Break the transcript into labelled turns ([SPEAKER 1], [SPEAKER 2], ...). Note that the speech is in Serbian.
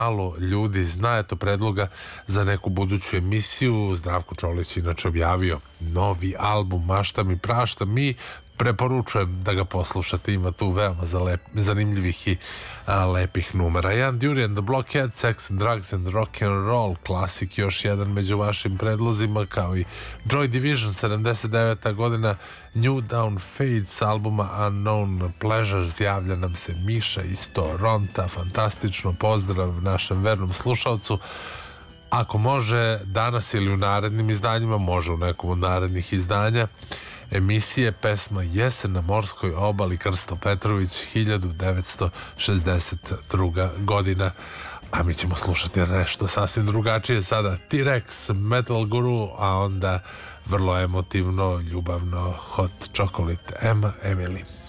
[SPEAKER 1] malo ljudi zna, eto predloga za neku buduću emisiju. Zdravko Čolić inače objavio novi album Mašta mi prašta mi, preporučujem da ga poslušate, ima tu veoma zanimljivih i lepih numera. Ian Dury and the Blockheads, Sex and Drugs and Rock and Roll, klasik, još jedan među vašim predlozima, kao i Joy Division, 79. godina, New Down Fade s albuma Unknown Pleasures. Javlja nam se Miša iz Toronta, fantastično, pozdrav našem vernom slušalcu. Ako može danas ili u narednim izdanjima, može u nekom od narednih izdanja emisije, pesma Jesen na morskoj obali, Krsto Petrović, 1962. godina. A mi ćemo slušati nešto sasvim drugačije sada. T-Rex, Metal Guru, a onda vrlo emotivno, ljubavno Hot Chocolate, Emma Emily.